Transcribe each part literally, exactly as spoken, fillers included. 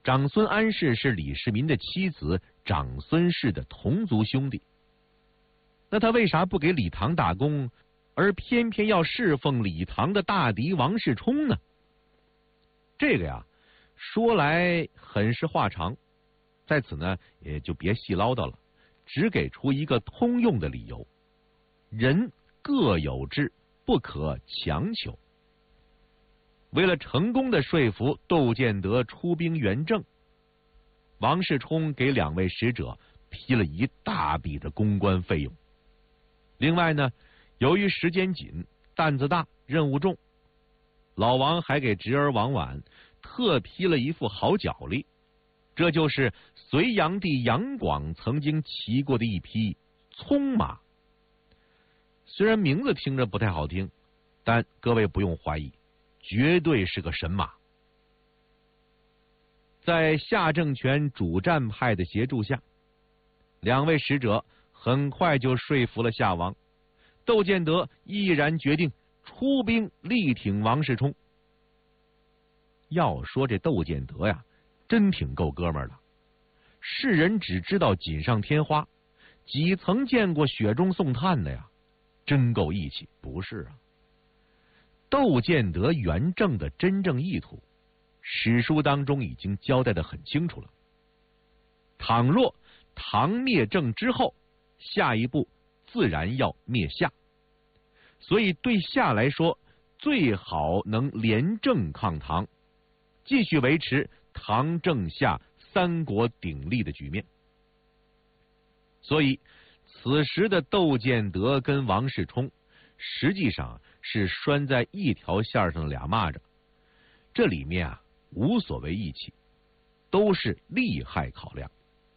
长孙安世是李世民的妻子长孙氏的同族兄弟。那他为啥不给李唐大功，而偏偏要侍奉李唐的大敌王世充呢？这个呀，说来很是话长，在此呢也就别细唠叨了，只给出一个通用的理由：人各有志，不可强求。为了成功的说服窦建德出兵援郑，王世充给两位使者批了一大笔的公关费用。另外呢，由于时间紧、担子大、任务重，老王还给侄儿王绾特批了一副好脚力，这就是隋炀帝杨广曾经骑过的一匹葱马。虽然名字听着不太好听，但各位不用怀疑，绝对是个神马。在夏政权主战派的协助下，两位使者很快就说服了夏王，窦建德毅然决定出兵力挺王世充。要说这窦建德呀，真挺够哥们儿的。世人只知道锦上添花，几曾见过雪中送炭的呀？真够义气，不是啊？窦建德援郑的真正意图，史书当中已经交代得很清楚了。倘若唐灭郑之后，下一步自然要灭夏，所以对夏来说，最好能联郑抗唐，继续维持唐郑夏三国鼎立的局面。所以此时的窦建德跟王世充实际上是拴在一条线上的俩蚂蚱，这里面啊无所谓义气，都是利害考量。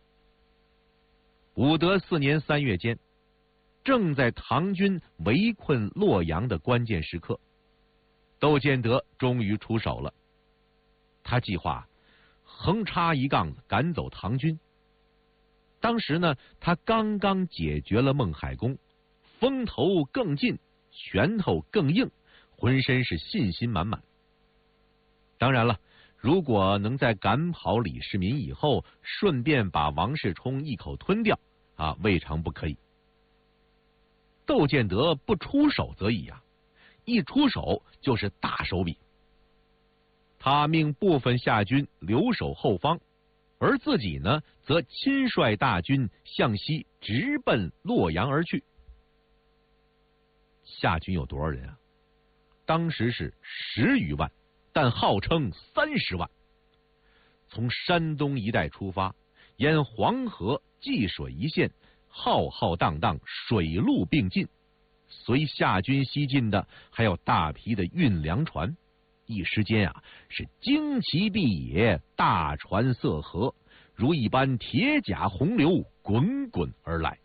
武德四年三月间，正在唐军围困洛阳的关键时刻，窦建德终于出手了。他计划横插一杠子赶走唐军。当时呢，他刚刚解决了孟海公，风头更劲，拳头更硬，浑身是信心满满。当然了，如果能在赶跑李世民以后，顺便把王世充一口吞掉啊，未尝不可以。窦建德不出手则已啊，一出手就是大手笔。他命部分夏军留守后方，而自己呢，则亲率大军向西直奔洛阳而去。夏军有多少人啊？当时是十余万，但号称三十万。从山东一带出发，沿黄河、济水一线，浩浩荡荡，水陆并进。随夏军西进的还有大批的运粮船。一时间啊，是旌旗蔽野，大船塞河，如一般铁甲洪流滚滚而来。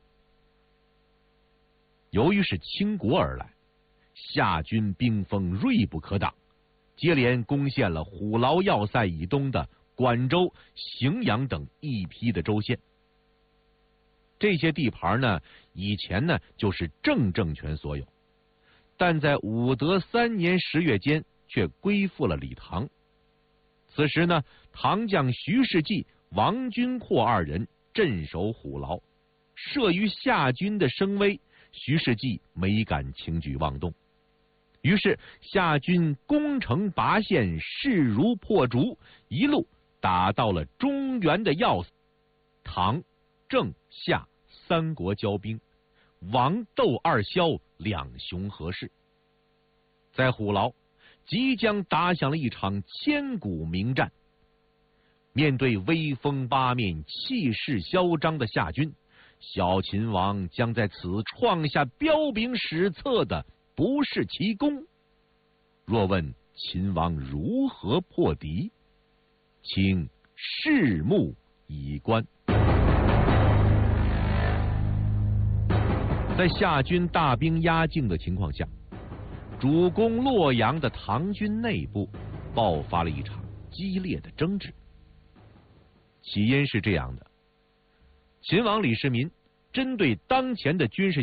由于是倾国而来，夏军兵锋锐不可挡，接连攻陷了虎牢要塞以东的管州、荥阳等一批的州县。这些地盘呢，以前呢就是郑政权所有，但在武德三年十月间却归附了李唐。此时呢，唐将徐世绩、王君阔二人镇守虎牢，慑于夏军的声威，徐世绩没敢轻举妄动。于是夏军攻城拔县，势如破竹，一路打到了中原的要塞。唐、郑、夏三国交兵，王窦二萧两雄合势。在虎牢即将打响了一场千古名战。面对威风八面、气势嚣张的夏军，小秦王将在此创下彪炳史册的不是奇功。若问秦王如何破敌，请拭目以观。在夏军大兵压境的情况下，主攻洛阳的唐军内部爆发了一场激烈的争执。起因是这样的：秦王李世民针对当前的军事